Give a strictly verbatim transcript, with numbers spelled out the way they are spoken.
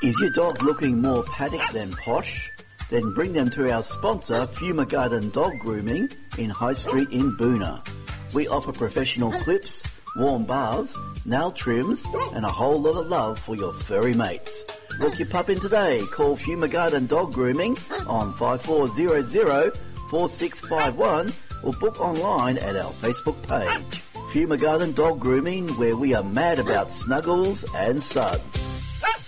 Is your dog looking more paddock than posh? Then bring them to our sponsor, Fumigarden Dog Grooming in High Street in Boona. We offer professional clips, warm baths, nail trims and a whole lot of love for your furry mates. Look your pup in today. Call Fumigarden Dog Grooming on five four zero zero four six five one or book online at our Facebook page. Fumigarden Dog Grooming, where we are mad about snuggles and suds.